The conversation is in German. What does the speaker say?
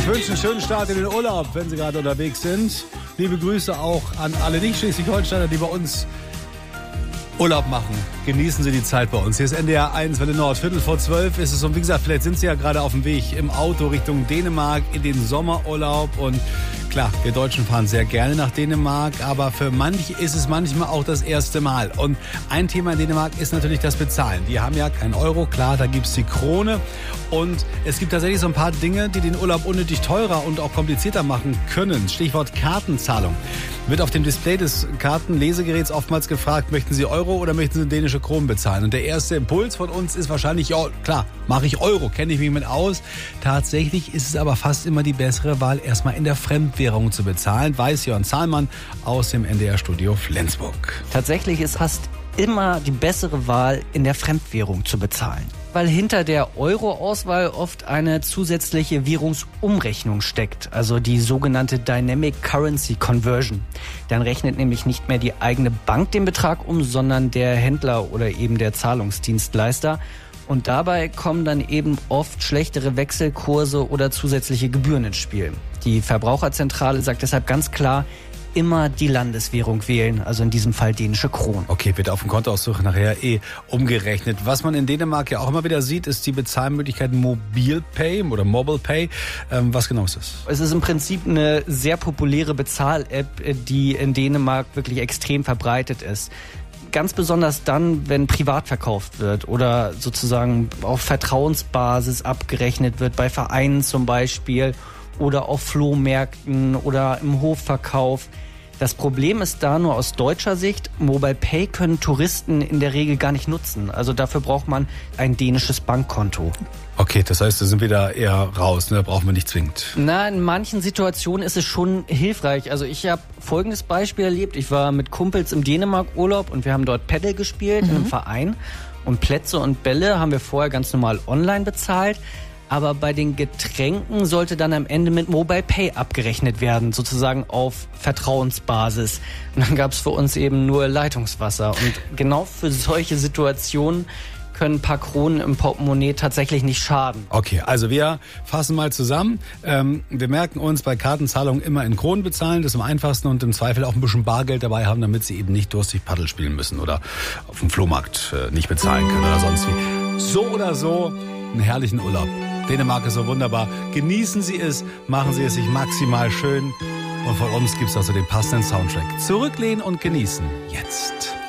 Ich wünsche einen schönen Start in den Urlaub, wenn Sie gerade unterwegs sind. Liebe Grüße auch an alle Nicht-Schleswig-Holsteiner, die bei uns Urlaub machen. Genießen Sie die Zeit bei uns. Hier ist NDR 1 Welle Nord. 11:45 ist es. Und wie gesagt, vielleicht sind Sie ja gerade auf dem Weg im Auto Richtung Dänemark in den Sommerurlaub. Und klar, wir Deutschen fahren sehr gerne nach Dänemark. Aber für manche ist es manchmal auch das erste Mal. Und ein Thema in Dänemark ist natürlich das Bezahlen. Die haben ja kein Euro. Klar, da gibt's die Krone. Und es gibt tatsächlich so ein paar Dinge, die den Urlaub unnötig teurer und auch komplizierter machen können. Stichwort Kartenzahlung. Wird auf dem Display des Kartenlesegeräts oftmals gefragt, möchten Sie Euro oder möchten Sie dänische Kronen bezahlen? Und der erste Impuls von uns ist wahrscheinlich, ja klar, mache ich Euro, kenne ich mich mit aus. Tatsächlich ist es aber fast immer die bessere Wahl, erstmal in der Fremdwährung zu bezahlen, weiß Jörn Zahlmann aus dem NDR-Studio Flensburg. Tatsächlich ist fast immer die bessere Wahl, in der Fremdwährung zu bezahlen. Weil hinter der Euro-Auswahl oft eine zusätzliche Währungsumrechnung steckt, also die sogenannte Dynamic Currency Conversion. Dann rechnet nämlich nicht mehr die eigene Bank den Betrag um, sondern der Händler oder eben der Zahlungsdienstleister. Und dabei kommen dann eben oft schlechtere Wechselkurse oder zusätzliche Gebühren ins Spiel. Die Verbraucherzentrale sagt deshalb ganz klar, immer die Landeswährung wählen, also in diesem Fall dänische Kronen. Okay, wird auf dem Kontoauszug nachher umgerechnet. Was man in Dänemark ja auch immer wieder sieht, ist die Bezahlmöglichkeit MobilePay oder MobilePay. Was genau ist das? Es ist im Prinzip eine sehr populäre Bezahl-App, die in Dänemark wirklich extrem verbreitet ist. Ganz besonders dann, wenn privat verkauft wird oder sozusagen auf Vertrauensbasis abgerechnet wird, bei Vereinen zum Beispiel oder auf Flohmärkten oder im Hofverkauf. Das Problem ist da nur aus deutscher Sicht, MobilePay können Touristen in der Regel gar nicht nutzen. Also dafür braucht man ein dänisches Bankkonto. Okay, das heißt, da sind wir da eher raus, ne? Da brauchen wir nicht zwingend. Na, in manchen Situationen ist es schon hilfreich. Also ich habe folgendes Beispiel erlebt. Ich war mit Kumpels im Dänemark-Urlaub und wir haben dort Paddle gespielt in einem Verein. Und Plätze und Bälle haben wir vorher ganz normal online bezahlt. Aber bei den Getränken sollte dann am Ende mit MobilePay abgerechnet werden, sozusagen auf Vertrauensbasis. Und dann gab es für uns eben nur Leitungswasser. Und genau für solche Situationen können ein paar Kronen im Portemonnaie tatsächlich nicht schaden. Okay, also wir fassen mal zusammen. Wir merken uns bei Kartenzahlungen immer in Kronen bezahlen, das ist am einfachsten, und im Zweifel auch ein bisschen Bargeld dabei haben, damit Sie eben nicht durstig Paddel spielen müssen oder auf dem Flohmarkt nicht bezahlen können oder sonst wie. So oder so einen herrlichen Urlaub. Dänemark ist so wunderbar. Genießen Sie es, machen Sie es sich maximal schön. Und von uns gibt es also den passenden Soundtrack. Zurücklehnen und genießen. Jetzt.